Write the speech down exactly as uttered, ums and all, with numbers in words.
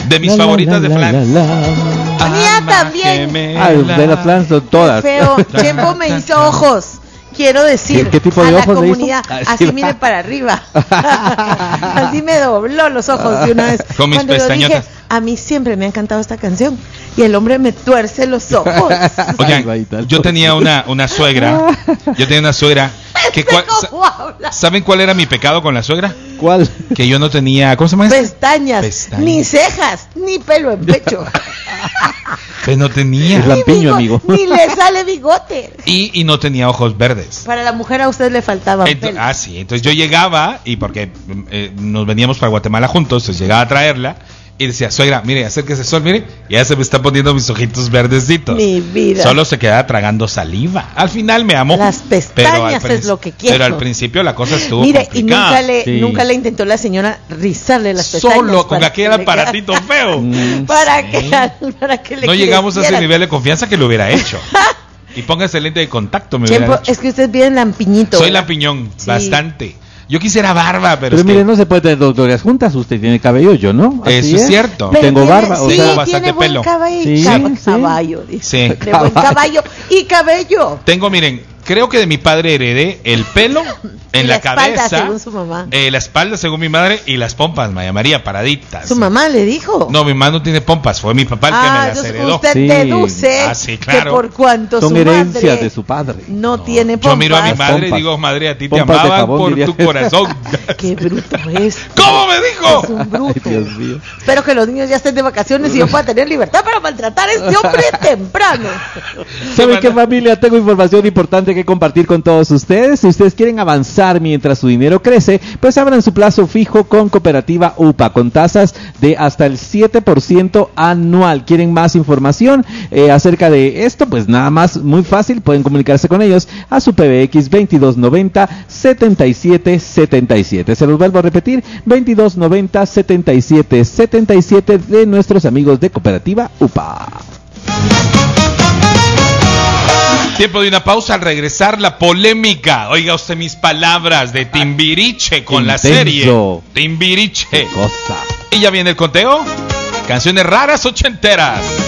De mis La, la, favoritas la, de la, Flans. la, la. Mía Alma también. gemela. Ah, de las Flans son todas. Qué feo. Chempo me hizo ojos. Quiero decir, ¿Qué- qué tipo de a la ojos le hizo? comunidad, Ah, sí. así mire para arriba. Así me dobló los ojos de una vez. Con mis Cuando yo pestañotas. dije, a mí siempre me ha encantado esta canción. Y el hombre me tuerce los ojos. Oigan, Ay, tal yo cosa. tenía una, una suegra. Yo tenía una suegra. Que Este cua- cómo habla. ¿Saben cuál era mi pecado con la suegra? ¿Cuál? Que yo no tenía. ¿Cómo se llama? esto? Pestañas, Pestañas. ni cejas, ni pelo en pecho. Que no tenía. Es lampiño, amigo. Ni le sale bigote. Y, y no tenía ojos verdes. Para la mujer a usted le faltaba Ento- pelo. ah, sí. Entonces yo llegaba, y porque eh, nos veníamos para Guatemala juntos, entonces llegaba a traerla. Y decía, suegra, mire, acérquese sol, mire, ya se me están poniendo mis ojitos verdecitos. Mi vida. Solo se quedaba tragando saliva. Al final me amó. Las pestañas pero al es lo que quiero. Pero al principio la cosa estuvo Mire, y complicada. nunca le, Sí. nunca le intentó la señora rizarle las pestañas. Solo con para aquel que le aparatito feo. Mm, Para Sí. que, para que le No llegamos a ese crecieran. nivel de confianza que lo hubiera hecho. Y póngase lente de contacto, me Tiempo, hubiera hecho. es que usted viene lampiñito. Soy ¿verdad? lampiñón, Sí. bastante. Yo quisiera barba, pero, Pero es mire, que no se puede tener dos glorias juntas. Usted tiene cabello, yo no. Así eso es cierto. Pero Tengo tiene- barba, o sí, sea, tiene bastante buen pelo. Caballo, Sí, cab- sí. caballo, dice. Sí. De buen caballo y cabello. Tengo, miren, creo que de mi padre heredé el pelo en Y la, la espalda, cabeza, según su mamá. eh, la espalda según mi madre y las pompas, Maya María, paraditas. Su mamá le dijo. No, mi mamá no tiene pompas, fue mi papá el que Ah, me las entonces heredó. usted Sí. deduce Ah, sí, claro. que por cuanto Son su herencias madre de su padre. no, tiene pompas. Yo miro a mi madre y Pompas. digo, madre, a ti te Pompas de amaban jabón, por diría. tu corazón. Qué bruto es. ¿Cómo me Es dijo? un Ay, bruto. Dios mío. Espero que los niños ya estén de vacaciones y yo pueda tener libertad para maltratar a este hombre temprano. ¿Saben qué, familia? Tengo información importante que compartir con todos ustedes. Si ustedes quieren avanzar mientras su dinero crece, pues abran su plazo fijo con Cooperativa U P A, con tasas de hasta el siete por ciento anual. ¿Quieren más información eh, acerca de esto? Pues nada más, muy fácil, pueden comunicarse con ellos a su P B X veintidós noventa setenta y siete setenta y siete. Se los vuelvo a repetir, veintidós noventa setenta y siete setenta y siete de nuestros amigos de Cooperativa U P A. Tiempo de una pausa. Al regresar, la polémica. Oiga usted mis palabras de Timbiriche con la Intenso. serie Timbiriche. Qué cosa. Y ya viene el conteo. Canciones raras ochenteras.